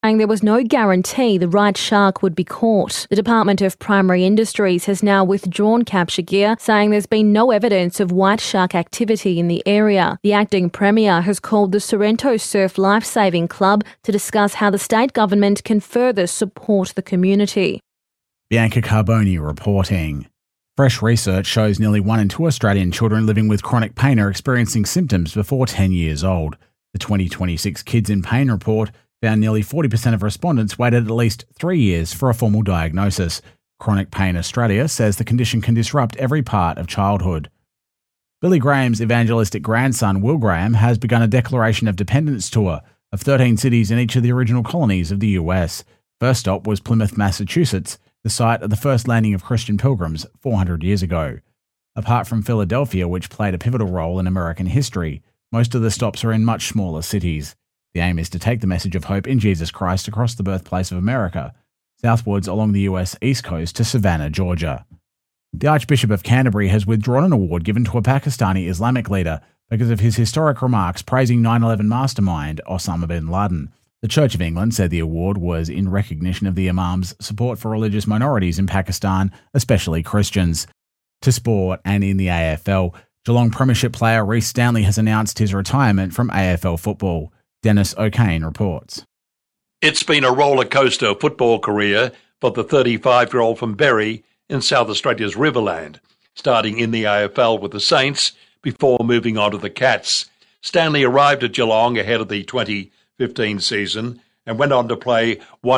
saying there was no guarantee the right shark would be caught. The Department of Primary Industries has now withdrawn capture gear, saying there's been no evidence of white shark activity in the area. The acting Premier has called the Sorrento Surf Lifesaving Club to discuss how the state government can further support the community. Bianca Carboni reporting. Fresh research shows nearly 1 in 2 Australian children living with chronic pain are experiencing symptoms before 10 years old. The 2026 Kids in Pain report found nearly 40% of respondents waited at least 3 years for a formal diagnosis. Chronic Pain Australia says the condition can disrupt every part of childhood. Billy Graham's evangelistic grandson, Will Graham, has begun a Declaration of Dependence tour of 13 cities in each of the original colonies of the US. First stop was Plymouth, Massachusetts, the site of the first landing of Christian pilgrims 400 years ago. Apart from Philadelphia, which played a pivotal role in American history, most of the stops are in much smaller cities. The aim is to take the message of hope in Jesus Christ across the birthplace of America, southwards along the US East Coast to Savannah, Georgia. The Archbishop of Canterbury has withdrawn an award given to a Pakistani Islamic leader because of his historic remarks praising 9/11 mastermind Osama bin Laden. The Church of England said the award was in recognition of the Imam's support for religious minorities in Pakistan, especially Christians. To sport, and in the AFL, Geelong Premiership player Reece Stanley has announced his retirement from AFL football. Dennis O'Kane reports. It's been a roller coaster football career for the 35-year-old from Berry in South Australia's Riverland, starting in the AFL with the Saints before moving on to the Cats. Stanley arrived at Geelong ahead of the 2015 season and went on to play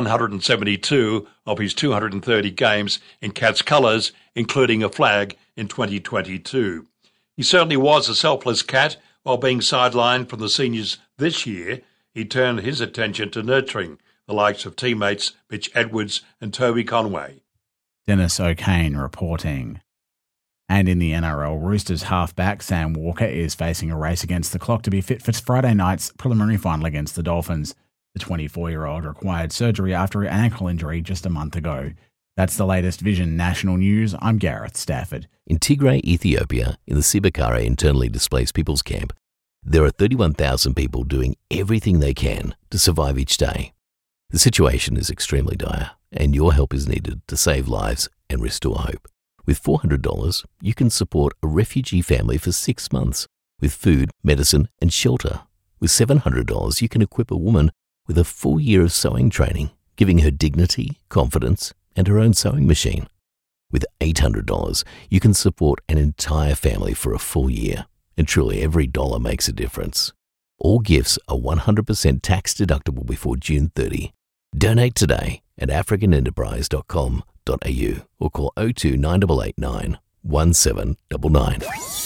172 of his 230 games in Cats colours, including a flag in 2022. He certainly was a selfless Cat. While being sidelined from the seniors this year, he turned his attention to nurturing the likes of teammates Mitch Edwards and Toby Conway. Dennis O'Kane reporting. And in the NRL, Roosters halfback Sam Walker is facing a race against the clock to be fit for Friday night's preliminary final against the Dolphins. The 24-year-old required surgery after an ankle injury just a month ago. That's the latest Vision National News. I'm Gareth Stafford. In Tigray, Ethiopia, in the Sibakara internally displaced people's camp, there are 31,000 people doing everything they can to survive each day. The situation is extremely dire, and your help is needed to save lives and restore hope. With $400, you can support a refugee family for 6 months with food, medicine, and shelter. With $700, you can equip a woman with a full year of sewing training, giving her dignity, confidence, and her own sewing machine. With $800, you can support an entire family for a full year. And truly, every dollar makes a difference. All gifts are 100% tax deductible before June 30. Donate today at africanenterprise.com.au or call 02 9889 1799.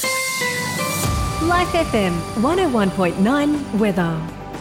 Life FM 101.9 weather.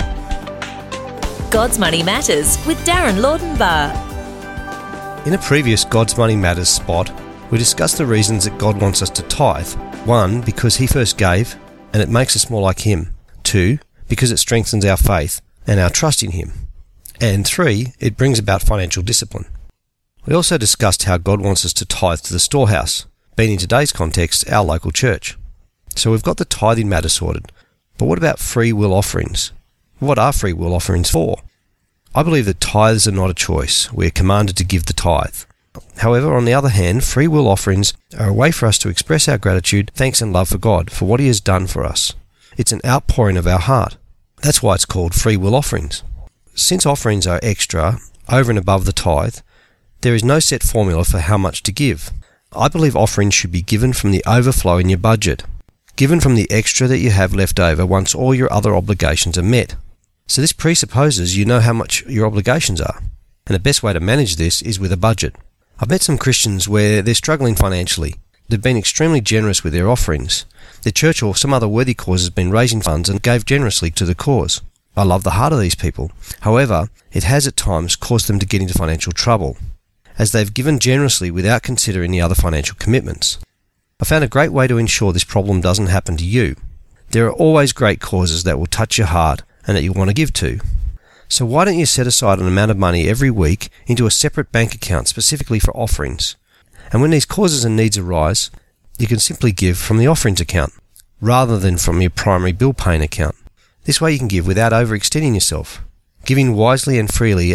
God's Money Matters with Darren Laudenbar. In a previous God's Money Matters spot, we discussed the reasons that God wants us to tithe. 1, because he first gave, and it makes us more like him. 2, because it strengthens our faith and our trust in him. And 3, it brings about financial discipline. We also discussed how God wants us to tithe to the storehouse, being in today's context, our local church. So we've got the tithing matter sorted. But what about free will offerings? What are free will offerings for? I believe that tithes are not a choice. We are commanded to give the tithe. However, on the other hand, free will offerings are a way for us to express our gratitude, thanks and love for God, for what he has done for us. It's an outpouring of our heart. That's why it's called free will offerings. Since offerings are extra, over and above the tithe, there is no set formula for how much to give. I believe offerings should be given from the overflow in your budget, given from the extra that you have left over once all your other obligations are met. So this presupposes you know how much your obligations are. And the best way to manage this is with a budget. I've met some Christians where they're struggling financially. They've been extremely generous with their offerings. Their church or some other worthy cause has been raising funds and gave generously to the cause. I love the heart of these people. However, it has at times caused them to get into financial trouble, as they've given generously without considering the other financial commitments. I found a great way to ensure this problem doesn't happen to you. There are always great causes that will touch your heart and that you want to give to. So why don't you set aside an amount of money every week into a separate bank account specifically for offerings? And when these causes and needs arise, you can simply give from the offerings account rather than from your primary bill paying account. This way you can give without overextending yourself. Giving wisely and freely